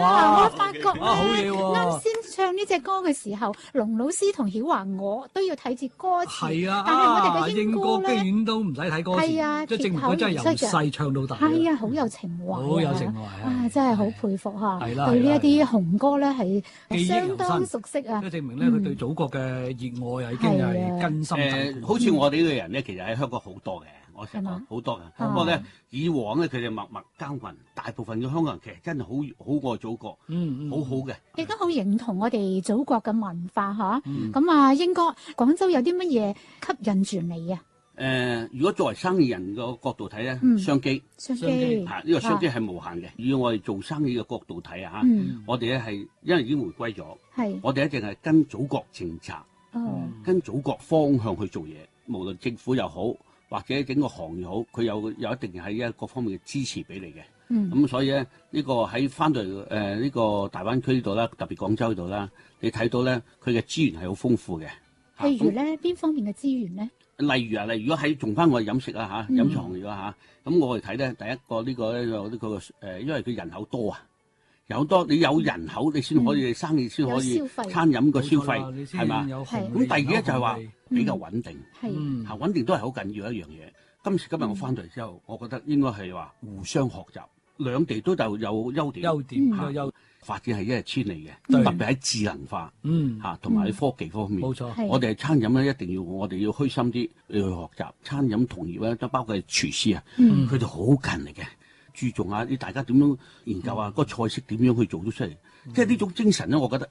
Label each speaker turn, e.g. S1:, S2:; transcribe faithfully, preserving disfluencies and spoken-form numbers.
S1: 啊，我發覺
S2: 啊好嘢喎
S1: 啱先唱呢隻歌嘅時候，龍老師同曉華我都要睇住歌詞。
S2: 係啊，
S1: 但係我哋嘅
S2: 啊英
S1: 英歌咧，
S2: 居然都唔使睇歌詞，
S1: 係啊，
S2: 即係證明佢真係由細唱到大。
S1: 係啊，好有情懷，
S2: 好有情懷
S1: 啊！真係好佩服嚇，
S2: 係啦，
S1: 對呢一啲紅歌咧係
S2: 記憶
S1: 相當熟悉啊！
S2: 即係證明咧，佢對祖國嘅熱愛啊已經係根深蒂固。
S3: 好似我哋呢個人咧，其實喺香港好多嘅。我成日講好多嘅，不過咧以往咧佢哋默默耕耘，大部分嘅香港人其實真係好好愛祖國，嗯，好好嘅，
S1: 亦都好認同我哋祖國嘅文化嚇。咁啊，英哥，廣州有啲乜嘢吸引住你啊？
S3: 誒，如果作為生意人個角度睇咧，商機，
S1: 商機
S3: 嚇呢個商機係無限嘅。以我哋做生意嘅角度睇啊，嚇，我哋咧係因為已經回歸咗，係我哋一定係跟祖國政策，跟祖國方向去做嘢，無論政府又好。或者整個行業好，佢有有一定係一各方面嘅支持俾你嘅。嗯，咁所以咧，呢、這個喺翻到嚟誒呢個大灣區呢度啦，特別廣州呢度啦，你睇到咧，佢嘅資源係好豐富嘅。
S1: 譬如咧，邊、啊、方面嘅資源咧？
S3: 例如啊，例如如果喺仲翻我哋飲食啊嚇，嗯、飲食行業啊嚇，咁我哋睇咧，第一個呢個咧就呢個誒、呃，因為佢人口多啊。有多你有人口，你先可以、嗯、生意先可以餐飲個消費係嘛？咁第二咧就係話比較穩定，嚇、嗯、穩定都係好緊要一樣嘢。今時今日我翻到嚟之後，我覺得應該係話互相學習，兩地都就有優點，
S2: 優點
S3: 嚇、
S2: 嗯、
S3: 發展係一日千里嘅，特別喺智能化，嚇同埋喺科技方面。冇錯，我哋餐飲咧一定要我哋要虛心啲要去學習。餐飲同業咧都包括係廚師啊，佢哋好勤力嘅。注重下啲大家點樣研究啊，個菜式點樣去做到出嚟，即係呢種精神咧，我覺得